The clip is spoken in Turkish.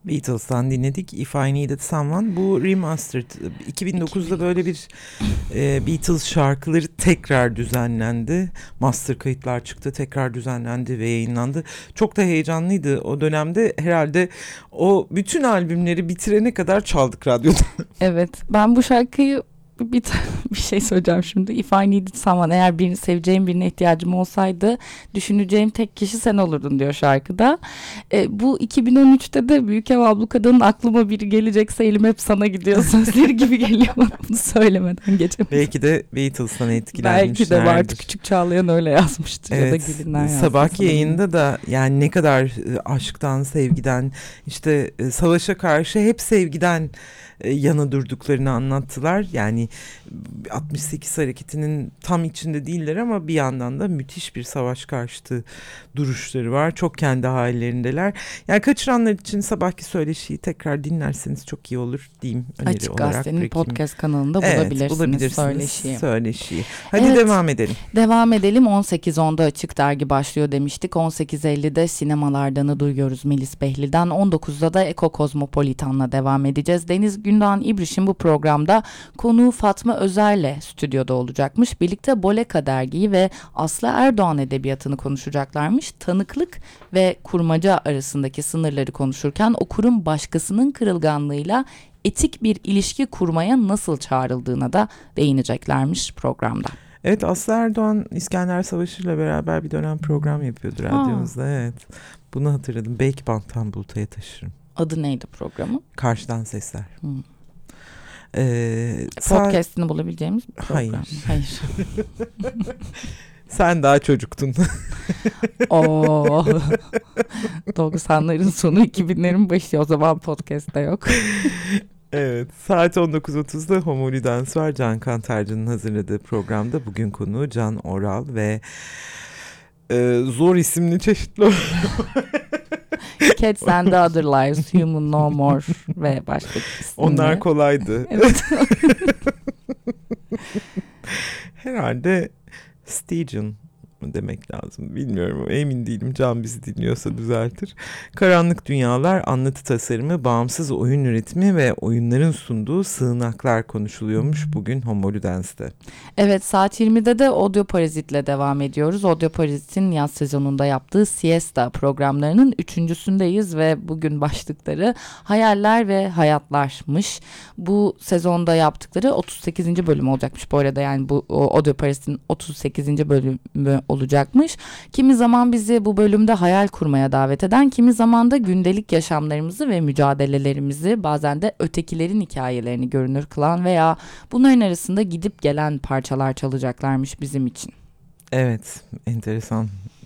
Beatles'tan dinledik If I Needed Someone. Bu remastered 2009'da böyle bir Beatles şarkıları tekrar düzenlendi. Master kayıtlar çıktı, tekrar düzenlendi ve yayınlandı. Çok da heyecanlıydı o dönemde. Herhalde o bütün albümleri bitirene kadar çaldık radyoda. Evet, ben bu şarkıyı bir şey söyleyeceğim şimdi. If I needed someone, eğer birini seveceğim, birine ihtiyacım olsaydı düşüneceğim tek kişi sen olurdun diyor şarkıda. Bu 2013'te de Büyük Ev Ablukada'nın aklıma biri gelecekse elim hep sana gidiyor sözleri gibi geliyor bana, bunu söylemeden geçemedim. Belki de Beatles'tan etkilenmişlerdir. Belki de Bartu Küçük Çağlayan öyle yazmıştır, evet, ya da Gül'ünler yazmıştır. Sabahki yayında da yani ne kadar aşktan, sevgiden, işte savaşa karşı hep sevgiden yana durduklarını anlattılar. Yani 68 hareketinin tam içinde değiller ama bir yandan da müthiş bir savaş karşıtı duruşları var. Çok kendi hallerindeler. Yani kaçıranlar için sabahki söyleşiyi tekrar dinlerseniz çok iyi olur diyeyim. Öneri Açık olarak Gazete'nin bırakayım. podcast kanalında bulabilirsiniz söyleşiyi. Hadi evet, devam edelim. Devam edelim. 18.10'da Açık Dergi başlıyor demiştik. 18.50'de sinemalardanı duyuyoruz Melis Behlil'den. 19'da da Eko Kozmopolitan'la devam edeceğiz. Deniz Gündoğan İbriş'in bu programda konuğu Fatma Özer'le stüdyoda olacakmış. Birlikte Boleka dergiyi ve Aslı Erdoğan edebiyatını konuşacaklarmış. Tanıklık ve kurmaca arasındaki sınırları konuşurken okurun başkasının kırılganlığıyla etik bir ilişki kurmaya nasıl çağrıldığına da değineceklermiş programda. Evet, Aslı Erdoğan İskender Savaşı ile beraber bir dönem program yapıyordu radyomuzda. Evet, bunu hatırladım. Belki banttan bulutaya taşırım. Adı neydi programı? Karşıdan Sesler. Podcast'ini bulabileceğimiz bir program. Hayır. Sen daha çocuktun. 90'ların sonu 2000'lerin başı, o zaman podcast'ta yok. Evet, saat 19.30'da Homo Ludens var. Can Kantarcı'nın hazırladığı programda bugün konuğu Can Oral ve zor isimli çeşitli Cats and the Other Lives, Human No More ve başka isimli. Onlar kolaydı. Evet. Herhalde Stygian demek lazım. Bilmiyorum, emin değilim. Can bizi dinliyorsa düzeltir. Karanlık Dünyalar, anlatı tasarımı, bağımsız oyun üretimi ve oyunların sunduğu sığınaklar konuşuluyormuş bugün Homo Ludens'te. Evet, saat 20'de de Audio Parazit'le devam ediyoruz. Audio Parazit'in yaz sezonunda yaptığı Siesta programlarının 3.'sündeyiz ve bugün başlıkları hayaller ve hayatlarmış. Bu sezonda yaptıkları 38. bölüm olacakmış bu arada, yani bu Audio Parazit'in 38. bölümü olacakmış. Kimi zaman bizi bu bölümde hayal kurmaya davet eden, kimi zaman da gündelik yaşamlarımızı ve mücadelelerimizi, bazen de ötekilerin hikayelerini görünür kılan veya bunların arasında gidip gelen parçalar çalacaklarmış bizim için. Evet, enteresan